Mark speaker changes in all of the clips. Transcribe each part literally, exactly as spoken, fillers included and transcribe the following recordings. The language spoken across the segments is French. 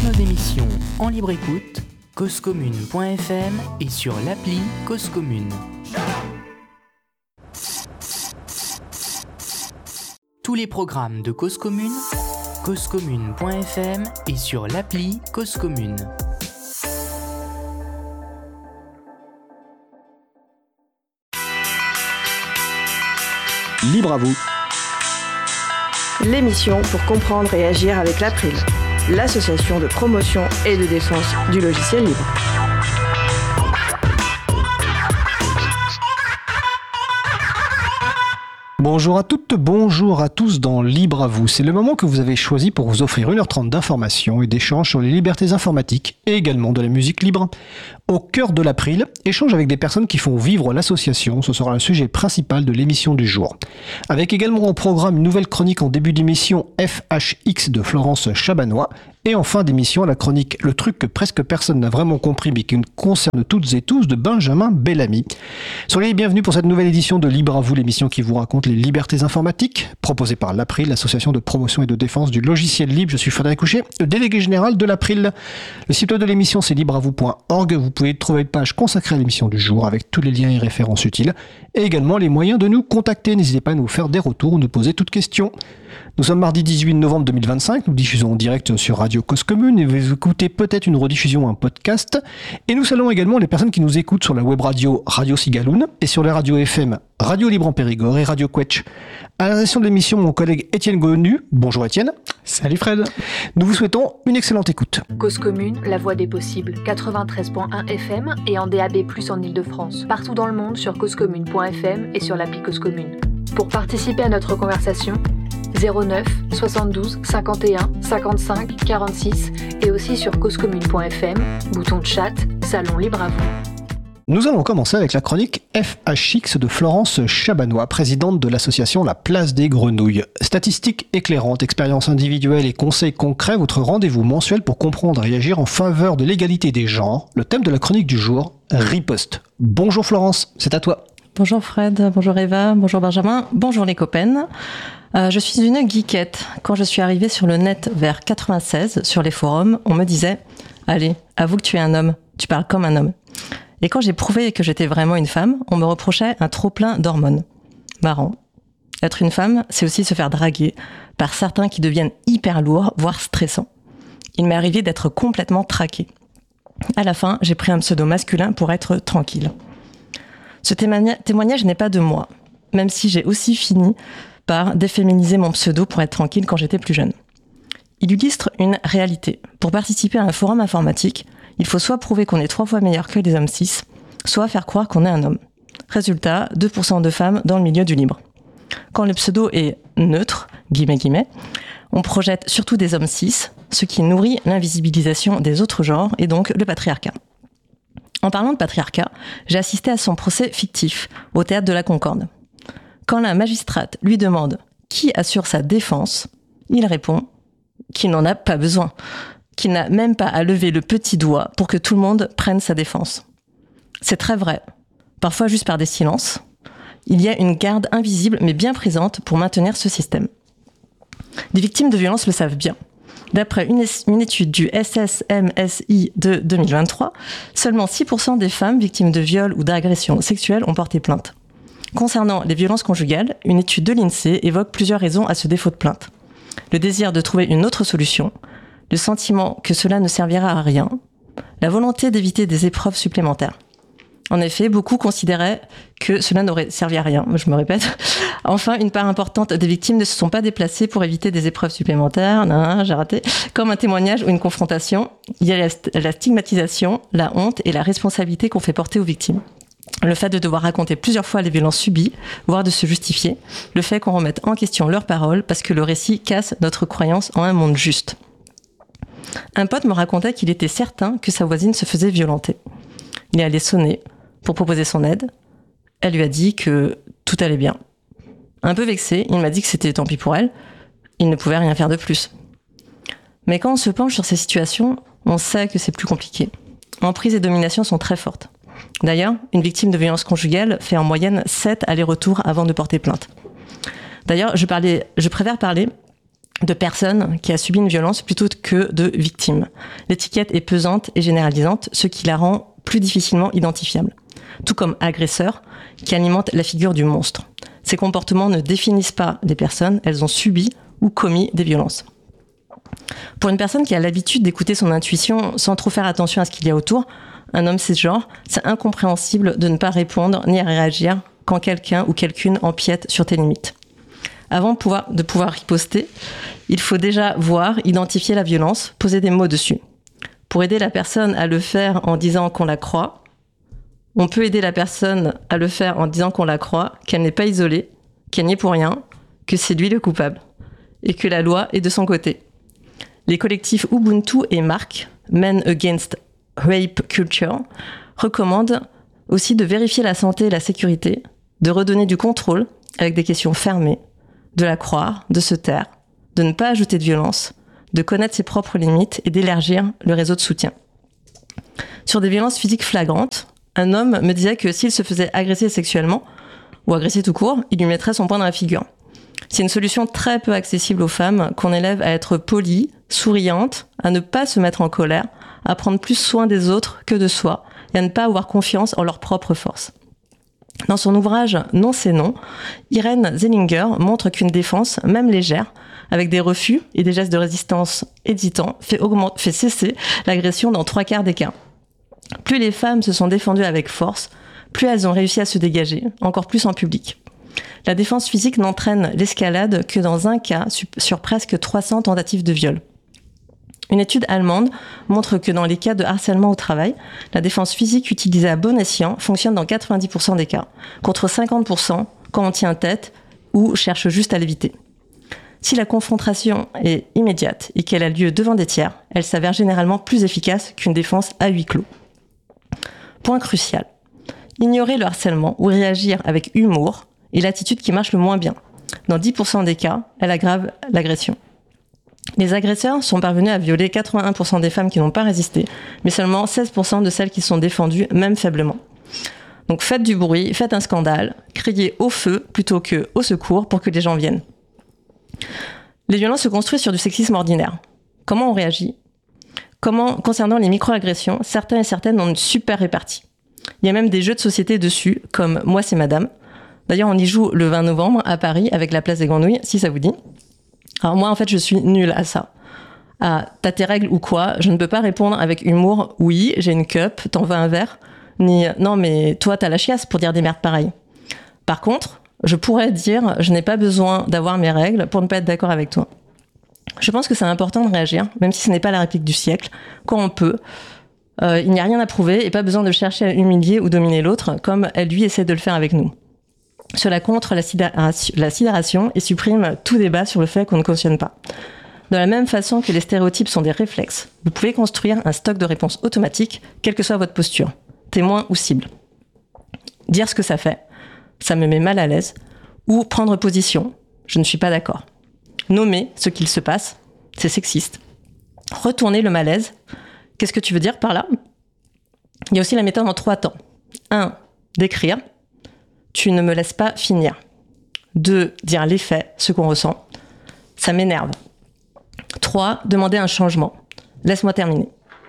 Speaker 1: toutes nos émissions en libre écoute, cause commune point f m et sur l'appli Cause Commune. Tous les programmes de Cause Commune, cause commune point f m et sur l'appli Cause Commune.
Speaker 2: Libre à vous.
Speaker 3: L'émission pour comprendre et agir avec l'April, l'association de promotion et de défense du logiciel libre.
Speaker 2: Bonjour à toutes, bonjour à tous dans Libre à vous. C'est le moment que vous avez choisi pour vous offrir une heure trente d'informations et d'échanges sur les libertés informatiques et également de la musique libre. Au cœur de l'April, échange avec des personnes qui font vivre l'association, ce sera le sujet principal de l'émission du jour. Avec également au programme une nouvelle chronique en début d'émission F H X de Florence Chabanois. Et en fin d'émission, la chronique Le truc que presque personne n'a vraiment compris mais qui nous concerne toutes et tous de Benjamin Bellamy. Soyez les bienvenus pour cette nouvelle édition de Libre à vous, l'émission qui vous raconte les libertés informatiques, proposée par l'April, l'association de promotion et de défense du logiciel libre. Je suis Frédéric Couchet, le délégué général de l'April. Le site web de l'émission, c'est libre à vous point org. Vous pouvez trouver une page consacrée à l'émission du jour avec tous les liens et références utiles et également les moyens de nous contacter. N'hésitez pas à nous faire des retours ou nous poser toutes questions. Nous sommes mardi dix-huit novembre deux mille vingt-cinq, nous diffusons en direct sur Radio Cause Commune et vous écoutez peut-être une rediffusion ou un podcast. Et nous saluons également les personnes qui nous écoutent sur la web radio Radio Cigaloun et sur les radios F M Radio Libre en Périgord et Radio Quetch. À la réalisation de l'émission, mon collègue Étienne Gonu. Bonjour Étienne.
Speaker 4: Salut Fred.
Speaker 2: Nous vous souhaitons une excellente écoute.
Speaker 5: Cause Commune, la voix des possibles, quatre-vingt-treize virgule un F M et en D A B plus, en Ile-de-France. Partout dans le monde sur cause commune point f m et sur l'appli Cause Commune. Pour participer à notre conversation, zéro neuf soixante-douze cinquante et un cinquante-cinq quarante-six et aussi sur cause commune point f m, bouton de chat, salon libre à vous.
Speaker 2: Nous allons commencer avec la chronique F H X de Florence Chabanois, présidente de l'association La Place des Grenouilles. Statistiques éclairantes, expériences individuelles et conseils concrets, votre rendez-vous mensuel pour comprendre et agir en faveur de l'égalité des genres. Le thème de la chronique du jour, riposte. Bonjour Florence, c'est à toi.
Speaker 6: Bonjour Fred, bonjour Eva, bonjour Benjamin, bonjour les copains. Euh, je suis une geekette. Quand je suis arrivée sur le net vers quatre-vingt-seize, sur les forums, on me disait « Allez, avoue que tu es un homme, tu parles comme un homme ». Et quand j'ai prouvé que j'étais vraiment une femme, on me reprochait un trop-plein d'hormones. Marrant. Être une femme, c'est aussi se faire draguer par certains qui deviennent hyper lourds, voire stressants. Il m'est arrivé d'être complètement traquée. À la fin, j'ai pris un pseudo masculin pour être tranquille. Ce témoignage n'est pas de moi, même si j'ai aussi fini par déféminiser mon pseudo pour être tranquille quand j'étais plus jeune. Il illustre une réalité. Pour participer à un forum informatique, il faut soit prouver qu'on est trois fois meilleur que les hommes cis, soit faire croire qu'on est un homme. Résultat, deux pour cent de femmes dans le milieu du libre. Quand le pseudo est neutre, guillemets, guillemets, on projette surtout des hommes cis, ce qui nourrit l'invisibilisation des autres genres et donc le patriarcat. En parlant de patriarcat, j'ai assisté à son procès fictif au théâtre de la Concorde. Quand la magistrate lui demande qui assure sa défense, il répond qu'il n'en a pas besoin, qu'il n'a même pas à lever le petit doigt pour que tout le monde prenne sa défense. C'est très vrai, parfois juste par des silences. Il y a une garde invisible mais bien présente pour maintenir ce système. Les victimes de violences le savent bien. D'après une, une étude du S S M S I de deux mille vingt-trois, seulement six pour cent des femmes victimes de viols ou d'agressions sexuelles ont porté plainte. Concernant les violences conjugales, une étude de l'INSEE évoque plusieurs raisons à ce défaut de plainte. Le désir de trouver une autre solution, le sentiment que cela ne servira à rien, la volonté d'éviter des épreuves supplémentaires. En effet, beaucoup considéraient que cela n'aurait servi à rien, je me répète. Enfin, une part importante des victimes ne se sont pas déplacées pour éviter des épreuves supplémentaires, non, non, j'ai raté, comme un témoignage ou une confrontation. Il y a la stigmatisation, la honte et la responsabilité qu'on fait porter aux victimes. Le fait de devoir raconter plusieurs fois les violences subies, voire de se justifier, le fait qu'on remette en question leurs paroles parce que le récit casse notre croyance en un monde juste. Un pote me racontait qu'il était certain que sa voisine se faisait violenter. Il est allé sonner pour proposer son aide. Elle lui a dit que tout allait bien. Un peu vexé, il m'a dit que c'était tant pis pour elle. Il ne pouvait rien faire de plus. Mais quand on se penche sur ces situations, on sait que c'est plus compliqué. Emprise et domination sont très fortes. D'ailleurs, une victime de violence conjugale fait en moyenne sept allers-retours avant de porter plainte. D'ailleurs, je, parlais, je préfère parler de personne qui a subi une violence plutôt que de victime. L'étiquette est pesante et généralisante, ce qui la rend plus difficilement identifiable. Tout comme agresseur, qui alimente la figure du monstre. Ces comportements ne définissent pas les personnes, elles ont subi ou commis des violences. Pour une personne qui a l'habitude d'écouter son intuition sans trop faire attention à ce qu'il y a autour, un homme cisgenre, c'est incompréhensible de ne pas répondre ni à réagir quand quelqu'un ou quelqu'une empiète sur tes limites. Avant de pouvoir, de pouvoir riposter, il faut déjà voir, identifier la violence, poser des mots dessus. Pour aider la personne à le faire en disant qu'on la croit, on peut aider la personne à le faire en disant qu'on la croit, qu'elle n'est pas isolée, qu'elle n'y est pour rien, que c'est lui le coupable, et que la loi est de son côté. Les collectifs Ubuntu et Marc, Men Against Rape Culture, recommandent aussi de vérifier la santé et la sécurité, de redonner du contrôle avec des questions fermées, de la croire, de se taire, de ne pas ajouter de violence, de connaître ses propres limites et d'élargir le réseau de soutien. Sur des violences physiques flagrantes, un homme me disait que s'il se faisait agresser sexuellement, ou agresser tout court, il lui mettrait son poing dans la figure. C'est une solution très peu accessible aux femmes qu'on élève à être polies, souriantes, à ne pas se mettre en colère, à prendre plus soin des autres que de soi, et à ne pas avoir confiance en leur propre force. Dans son ouvrage « Non, c'est non », Irène Zellinger montre qu'une défense, même légère, avec des refus et des gestes de résistance hésitants, fait, augmenter, fait cesser l'agression dans trois quarts des cas. Plus les femmes se sont défendues avec force, plus elles ont réussi à se dégager, encore plus en public. La défense physique n'entraîne l'escalade que dans un cas sur presque trois cents tentatives de viol. Une étude allemande montre que dans les cas de harcèlement au travail, la défense physique utilisée à bon escient fonctionne dans quatre-vingt-dix pour cent des cas, contre cinquante pour cent quand on tient tête ou cherche juste à l'éviter. Si la confrontation est immédiate et qu'elle a lieu devant des tiers, elle s'avère généralement plus efficace qu'une défense à huis clos. Point crucial. Ignorer le harcèlement ou réagir avec humour est l'attitude qui marche le moins bien. Dans dix pour cent des cas, elle aggrave l'agression. Les agresseurs sont parvenus à violer quatre-vingt-un pour cent des femmes qui n'ont pas résisté, mais seulement seize pour cent de celles qui sont défendues, même faiblement. Donc faites du bruit, faites un scandale, criez au feu plutôt que au secours pour que les gens viennent. Les violences se construisent sur du sexisme ordinaire. Comment on réagit ? Comment, concernant les micro-agressions, certains et certaines ont une super répartie. Il y a même des jeux de société dessus, comme « Moi c'est madame ». D'ailleurs, on y joue le vingt novembre à Paris avec la place des Grenouilles, si ça vous dit. Alors moi, en fait, je suis nulle à ça. Ah, t'as tes règles ou quoi ? Je ne peux pas répondre avec humour « Oui, j'ai une cup, t'en veux un verre ?» ni « Non, mais toi, t'as la chiasse pour dire des merdes pareilles. » Par contre, je pourrais dire « Je n'ai pas besoin d'avoir mes règles pour ne pas être d'accord avec toi. » Je pense que c'est important de réagir, même si ce n'est pas la réplique du siècle, quand on peut. Euh, il n'y a rien à prouver et pas besoin de chercher à humilier ou dominer l'autre, comme elle lui essaie de le faire avec nous. Cela contre la sidération, la sidération et supprime tout débat sur le fait qu'on ne cautionne pas. De la même façon que les stéréotypes sont des réflexes, vous pouvez construire un stock de réponses automatiques, quelle que soit votre posture, témoin ou cible. Dire ce que ça fait, ça me met mal à l'aise, ou prendre position, je ne suis pas d'accord. Nommer ce qu'il se passe, c'est sexiste. Retourner le malaise, qu'est-ce que tu veux dire par là ? Il y a aussi la méthode en trois temps. un. Décrire. Tu ne me laisses pas finir. deux. Dire les faits, ce qu'on ressent. Ça m'énerve. trois. Demander un changement. Laisse-moi terminer.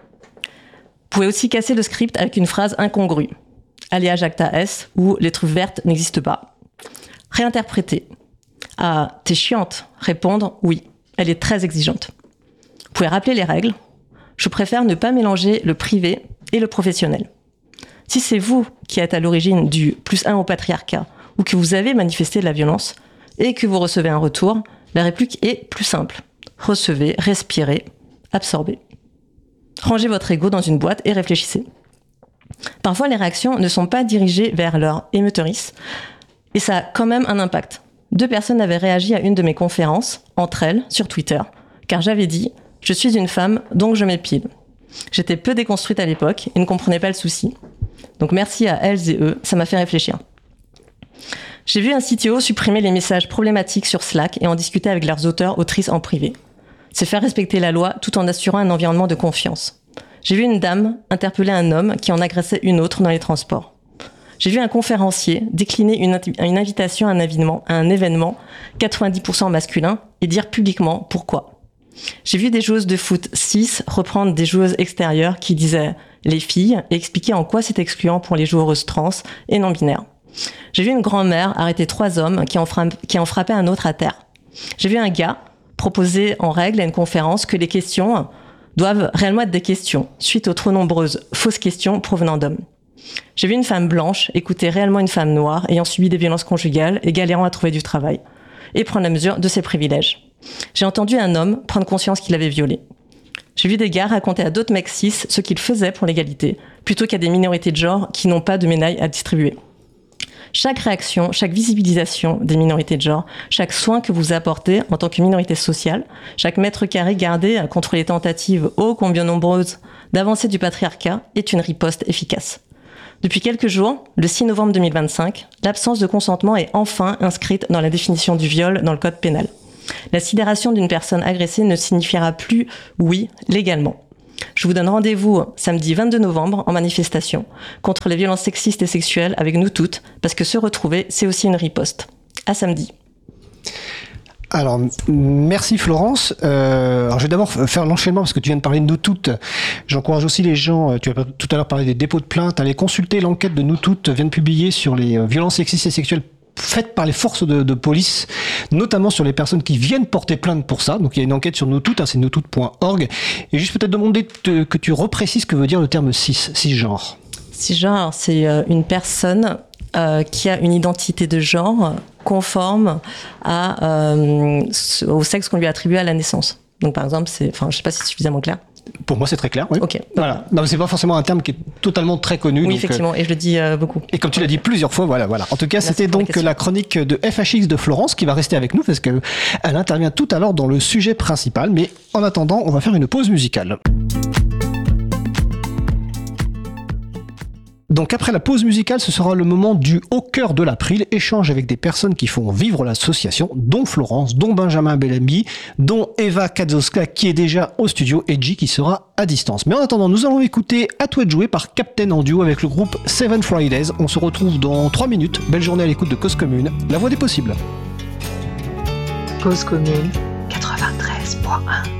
Speaker 6: Vous pouvez aussi casser le script avec une phrase incongrue. Alea jacta est ou les truffes vertes n'existent pas. Réinterpréter. Ah, t'es chiante. Répondre oui. Elle est très exigeante. Vous pouvez rappeler les règles. Je préfère ne pas mélanger le privé et le professionnel. Si c'est vous qui êtes à l'origine du plus un au patriarcat ou que vous avez manifesté de la violence et que vous recevez un retour, la réplique est plus simple. Recevez, respirez, absorbez. Rangez votre ego dans une boîte et réfléchissez. Parfois, les réactions ne sont pas dirigées vers leur émeuteurice et ça a quand même un impact. Deux personnes avaient réagi à une de mes conférences, entre elles, sur Twitter, car j'avais dit « Je suis une femme, donc je m'épile ». J'étais peu déconstruite à l'époque et ne comprenais pas le souci. Donc merci à elles et eux, ça m'a fait réfléchir. J'ai vu un C T O supprimer les messages problématiques sur Slack et en discuter avec leurs auteurs, autrices en privé. C'est faire respecter la loi tout en assurant un environnement de confiance. J'ai vu une dame interpeller un homme qui en agressait une autre dans les transports. J'ai vu un conférencier décliner une, une invitation à un événement, à un événement quatre-vingt-dix pour cent masculin et dire publiquement pourquoi. J'ai vu des joueuses de foot cis reprendre des joueuses extérieures qui disaient « les filles » et expliquer en quoi c'est excluant pour les joueuses trans et non-binaires. J'ai vu une grand-mère arrêter trois hommes qui en, frapp- qui en frappaient un autre à terre. J'ai vu un gars proposer en règle à une conférence que les questions doivent réellement être des questions, suite aux trop nombreuses fausses questions provenant d'hommes. J'ai vu une femme blanche écouter réellement une femme noire ayant subi des violences conjugales et galérant à trouver du travail, et prendre la mesure de ses privilèges. J'ai entendu un homme prendre conscience qu'il avait violé. J'ai vu des gars raconter à d'autres mecs cis ce qu'ils faisaient pour l'égalité, plutôt qu'à des minorités de genre qui n'ont pas de médailles à distribuer. Chaque réaction, chaque visibilisation des minorités de genre, chaque soin que vous apportez en tant que minorité sociale, chaque mètre carré gardé contre les tentatives ô combien nombreuses d'avancer du patriarcat est une riposte efficace. Depuis quelques jours, le six novembre deux mille vingt-cinq, l'absence de consentement est enfin inscrite dans la définition du viol dans le code pénal. La sidération d'une personne agressée ne signifiera plus oui légalement. Je vous donne rendez-vous samedi vingt-deux novembre en manifestation contre les violences sexistes et sexuelles avec nous toutes, parce que se retrouver, c'est aussi une riposte. À samedi.
Speaker 2: Alors, merci Florence. Euh, alors je vais d'abord faire l'enchaînement parce que tu viens de parler de Nous Toutes. J'encourage aussi les gens, tu as tout à l'heure parlé des dépôts de plainte, à aller consulter l'enquête de Nous Toutes, vient de publier sur les violences sexistes et sexuelles faites par les forces de, de police, notamment sur les personnes qui viennent porter plainte pour ça. Donc il y a une enquête sur Nous Toutes, hein, c'est nous toutes point org. Et juste peut-être demander te, que tu reprécises ce que veut dire le terme cis, cisgenre.
Speaker 6: Cisgenre, c'est une personne euh, qui a une identité de genre conforme à, euh, au sexe qu'on lui a attribué à la naissance. Donc par exemple, c'est, enfin, je ne sais pas si c'est suffisamment clair.
Speaker 2: Pour moi, c'est très clair. Oui.
Speaker 6: Ok.
Speaker 2: Voilà. Non, mais c'est pas forcément un terme qui est totalement très connu.
Speaker 6: Oui,
Speaker 2: donc,
Speaker 6: effectivement,
Speaker 2: euh,
Speaker 6: et je le dis euh, beaucoup.
Speaker 2: Et comme tu l'as dit plusieurs fois, voilà, voilà. En tout cas,
Speaker 6: Merci
Speaker 2: c'était donc la, la chronique de F H X de Florence qui va rester avec nous parce qu'elle intervient tout à l'heure dans le sujet principal. Mais en attendant, on va faire une pause musicale. Donc après la pause musicale, ce sera le moment du Au cœur de l'April, échange avec des personnes qui font vivre l'association, dont Florence, dont Benjamin Bellamy, dont Eva Kadzowska qui est déjà au studio et G qui sera à distance. Mais en attendant, nous allons écouter À toi de jouer par Captain en duo avec le groupe Seven Fridays. On se retrouve dans trois minutes. Belle journée à l'écoute de Cause Commune, la voix des possibles.
Speaker 5: Cause Commune quatre-vingt-treize point un